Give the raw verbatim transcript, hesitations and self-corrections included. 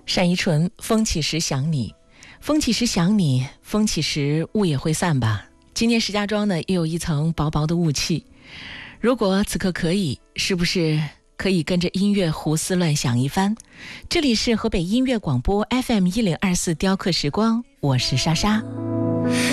单依纯，风起时想你，风起时想你，风起时雾也会散吧。今天石家庄呢也有一层薄薄的雾气，如果此刻可以，是不是可以跟着音乐胡思乱想一番？这里是河北音乐广播 F M 一零二四雕刻时光，我是莎莎。